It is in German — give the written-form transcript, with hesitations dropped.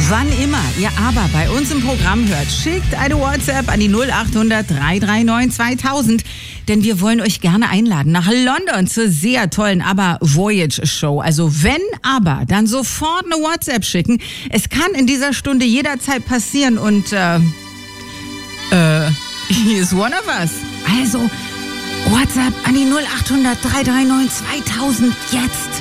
Wann immer ihr aber bei uns im Programm hört, schickt eine WhatsApp an die 0800 339 2000. Denn wir wollen euch gerne einladen nach London zur sehr tollen ABBA Voyage Show. Also wenn aber, dann sofort eine WhatsApp schicken. Es kann in dieser Stunde jederzeit passieren und he is one of us. Also WhatsApp an die 0800 339 2000 jetzt.